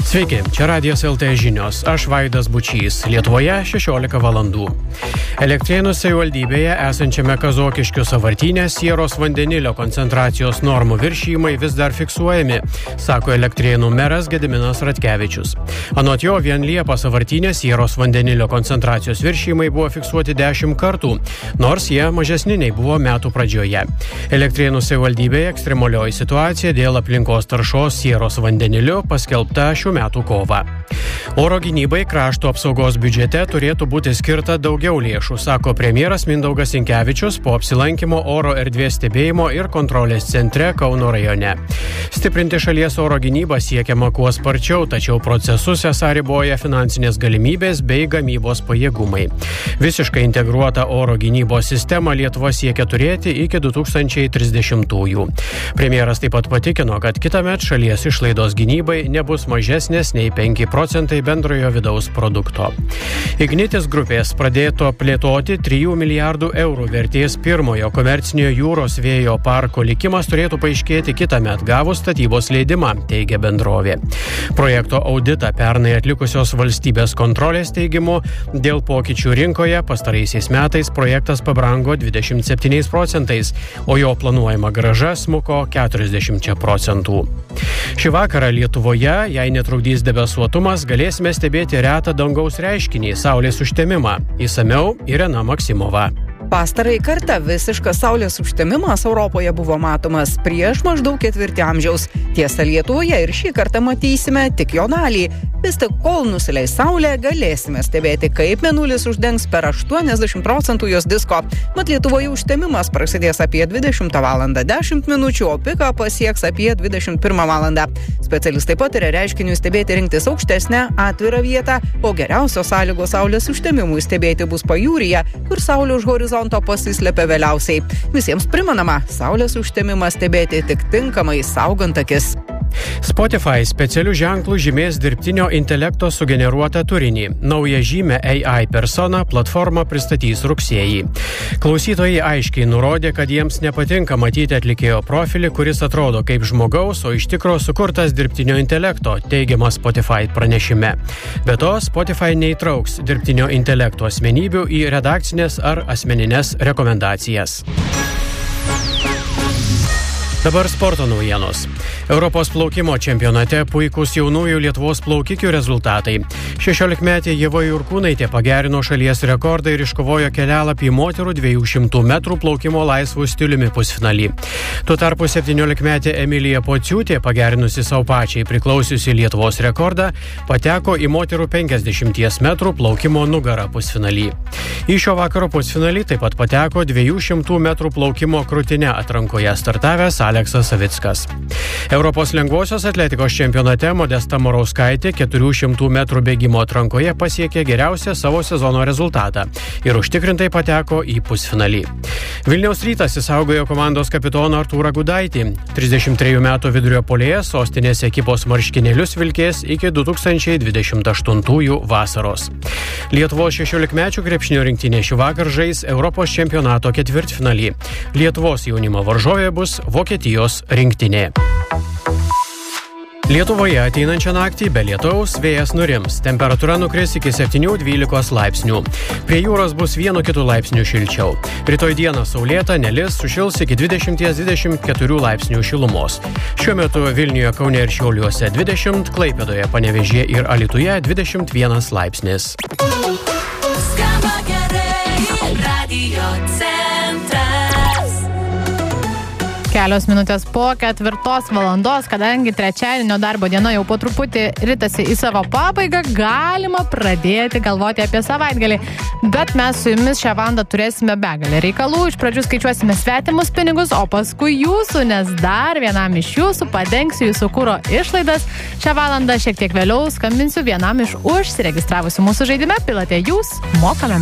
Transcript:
Sveiki, čia Radijas LT žinios. Aš Vaidas Bučys. Lietuvoje 16 valandų. Elektrėnų savivaldybėje esančiame Kazokiškių sąvartyne sieros vandenilio koncentracijos normų viršijimai vis dar fiksuojami, sako Elektrėnų meras Gediminas Ratkevičius. Anot jo, vien Liepą sąvartyne sieros vandenilio koncentracijos viršijimai buvo fiksuoti 10 kartų, nors jie mažesni nei buvo metų pradžioje. Elektrėnų savivaldybėje ekstremalioji situacija dėl aplinkos taršos sieros vandeniliu paskelbta šių metų kovą. Oro gynybai krašto apsaugos biudžete turėtų būti skirta daugiau lėšų, sako premjeras Mindaugas Sinkevičius po apsilankimo oro erdvės stebėjimo ir kontrolės centre Kauno rajone. Stiprinti šalies oro gynybą siekiama kuo sparčiau, tačiau procesus esą riboja finansinės galimybės bei gamybos pajėgumai. Visiškai integruotą oro gynybos sistemą Lietuva siekia turėti iki 2030-ųjų. Premjeras taip pat patikino, kad kitąmet šalies išlaidos gynybai nebus mažesnės nei 5 procentai bendrojo vidaus produkto. Ignitis grupės pradėto plėtoti 3 milijardų eurų vertės pirmojo komercinio jūros vėjo parko likimas turėtų paaiškėti kitąmet gavus statybos leidimą, teigia bendrovė. Projekto auditą pernai atlikusios valstybės kontrolės teigimu dėl pokyčių rinkoje pastaraisiais metais projektas pabrango 27 procentais, o jo planuojama grąža smuko 40 procentų. Šį vakarą Lietuvoje, jei netrukdys debesuotumas, galėsime stebėti retą dangaus reiškinį – saulės užtemimą. Išsamiau Irena Maksimova. Pastarąjį kartą visiškas saulės užtemimas Europoje buvo matomas prieš maždaug 4 amžiaus. Tiesa, Lietuvoje ir šį kartą matysime tik jo dalį. Vis tik, kol nusileis saulė, galėsime stebėti, kaip mėnulis uždengs per 80 procentų jos disko. Mat Lietuvoje užtemimas prasidės apie 20 valandą 10 minučių, o piką pasieks apie 21 valandą. Specialistai pataria reiškiniui stebėti rinktis aukštesnę, atvirą vietą, o geriausios sąlygos saulės užtemimui stebėti bus pajūryje, kur saulė už horizonto pasislepia vėliausiai. Visiems primenama, saulės užtemimą stebėti tik tinkamai saugant akis. Spotify specialių ženklų žymės dirbtinio intelekto sugeneruotą turinį. Naują žymę AI persona platforma pristatys rugsėjį. Klausytojai aiškiai nurodė, kad jiems nepatinka matyti atlikėjo profilį, kuris atrodo kaip žmogaus, o iš tikro sukurtas dirbtinio intelekto, teigiama Spotify pranešime. Be to, Spotify neįtrauks dirbtinio intelekto asmenybių į redakcinės ar asmenines rekomendacijas. Dabar sporto naujienos. Europos plaukimo čempionate puikūs jaunųjų Lietuvos plaukikių rezultatai. 16-metė Ieva Jurkūnaitė pagerino šalies rekordą ir iškovojo kelialapį moterų 200 metrų plaukimo laisvų stiliumi pusfinalį. Tuo tarpu 17-metė Emilija Pociūtė, pagerinusi savo pačiai priklausiusi Lietuvos rekordą, pateko į moterų 50 metrų plaukimo nugarą pusfinalį. Į šio vakaro pusfinalį taip pat pateko 200 metrų plaukimo krūtine atrankoje startavęs Aleksas Savickas. Europos lengvosios atletikos čempionate Modesta Morauskaitė 400 metrų bėgimo atrankoje pasiekė geriausią savo sezono rezultatą ir užtikrintai pateko į pusfinalį. Vilniaus Rytas išsaugojo komandos kapitoną Artūrą Gudaitį. 33 metų vidurio puolėjas sostinės ekipos marškinėlius vilkės iki 2028 vasaros. Lietuvos 16-mečių krepšinio rinktinė šį vakar žais Europos čempionato ketvirtfinalį. Lietuvos jaunimo varžovė bus Vokietijos rinktinė. Lietuvoje ateinančią naktį be lietaus vėjas nurims. Temperatūra nukris iki 7-12 laipsnių. Prie jūros bus 1-2 laipsnių šilčiau. Rytoj dieną saulėta, nelis, sušils iki 20-24 laipsnių šilumos. Šiuo metu Vilniuje, Kaune ir Šiauliuose 20, Klaipėdoje, Panevėžyje ir Alytuje 21 laipsnis. Skamba gerai, Radio Centras. Kelios minutės po 4 valandos, kadangi trečiadienio darbo diena jau po truputį ritasi į savo pabaigą, galima pradėti galvoti apie savaitgalį. Bet mes su jumis šią valandą turėsime begalę reikalų. Iš pradžių skaičiuosime svetimus pinigus, o paskui jūsų, nes dar vienam iš jūsų padengsiu jūsų kuro išlaidas. Šią valandą šiek tiek vėliau skambinsiu vienam iš užsiregistravusių mūsų žaidime. Pilate jūs, mokame